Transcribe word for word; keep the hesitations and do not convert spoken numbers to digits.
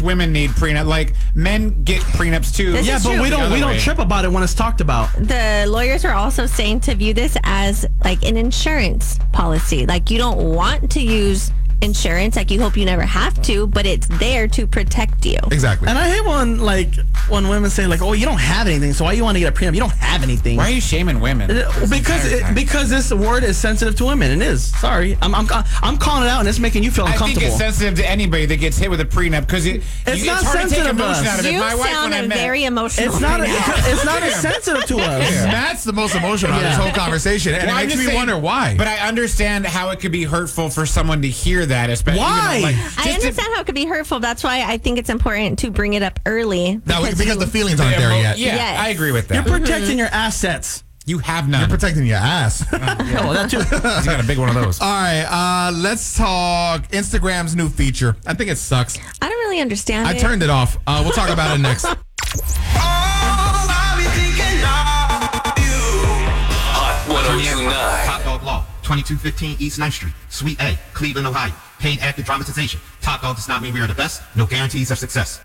women need prenup. Like men get prenups too. This Yeah, is but true. we don't we don't trip about it when it's talked about. The lawyers are also saying to view this as like an insurance policy. Like you don't want to use insurance, like you hope you never have to, but it's there to protect you. Exactly. And I hate when like when women say like, "Oh, you don't have anything, so why you want to get a prenup? You don't have anything." Why are you shaming women? Uh, Because it, because this word is sensitive to women. It is. Sorry, I'm I'm I'm calling it out, and it's making you feel I think uncomfortable. it's sensitive to anybody that gets hit with a prenup because it, It's you, not it's hard to take sensitive to emotion us. out of it. You My wife, sound when I met, very emotional. It's not. right A, now. it's not as sensitive to us. Matt's the most emotional out of this Yeah. whole conversation, and Well, it I'm makes just me saying- wonder why. But I understand how it could be hurtful for someone to hear that, especially. Why? You know, like, I just to- understand how it could be hurtful. That's why I think it's important to bring it up early. no, because, you- the feelings aren't there emo- yet. Yeah, Yes. I agree with You're that. protecting your assets. You have none. You're protecting your ass. Oh, that too. You got a big one of those. All right, uh, let's talk Instagram's new feature. I think it sucks. I don't really understand I it. turned it off. Uh, we'll talk about it next. Hot ten twenty-nine. Top Dog Law, twenty-two fifteen East ninth Street, Suite A, Cleveland, Ohio. Paid active dramatization. Top Dog does not mean we are the best. No guarantees of success.